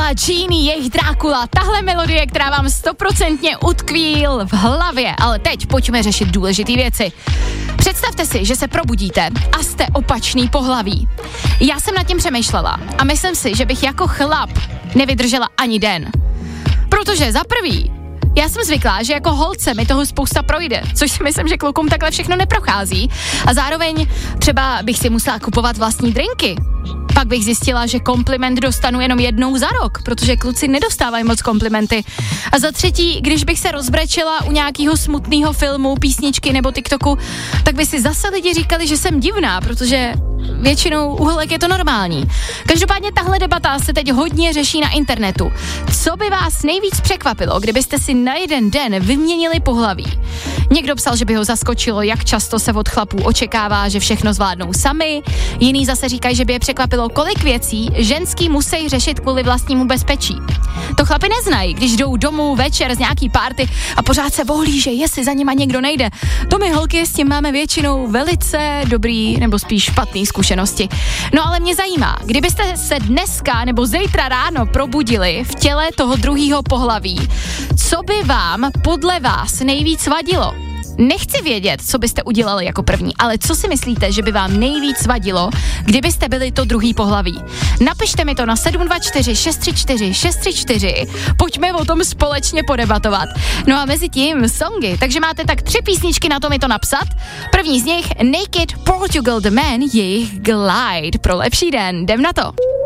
Genie, jejich Drákula, tahle melodie, která vám 100% utkví v hlavě. Ale teď pojďme řešit důležité věci. Představte si, že se probudíte a jste opačný pohlaví. Já jsem nad tím přemýšlela a myslím si, že bych jako chlap nevydržela ani den. Protože za prvý, já jsem zvyklá, že jako holce mi toho spousta projde, což si myslím, že klukům takhle všechno neprochází. A zároveň třeba bych si musela kupovat vlastní drinky. Pak bych zjistila, že kompliment dostanu jenom jednou za rok, protože kluci nedostávají moc komplimenty. A za třetí, když bych se rozbrečela u nějakého smutného filmu, písničky nebo TikToku, tak by si zase lidi říkali, že jsem divná, protože většinou u holek je to normální. Každopádně tahle debata se teď hodně řeší na internetu. Co by vás nejvíc překvapilo, kdybyste si na jeden den vyměnili pohlaví? Někdo psal, že by ho zaskočilo, jak často se od chlapů očekává, že všechno zvládnou sami. Jiný zase říkají, že by je překvapilo, kolik věcí ženský musí řešit kvůli vlastnímu bezpečí. To chlapi neznají, když jdou domů večer z nějaký party a pořád se ohlížejí, jestli za nima někdo nejde. To my holky s tím máme většinou velice dobrý nebo spíš špatný zkušenosti. No ale mě zajímá, kdybyste se dneska nebo zítra ráno probudili v těle toho druhého pohlaví, co by vám podle vás nejvíc vadilo? Nechci vědět, co byste udělali jako první, ale co si myslíte, že by vám nejvíc vadilo, kdybyste byli to druhý pohlaví? Napište mi to na 724 634 634, pojďme o tom společně podebatovat. No a mezi tím songy, takže máte tak 3 písničky na to mi to napsat. První z nich Naked Portugal The Man, jejich Glide. Pro lepší den, jdem na to.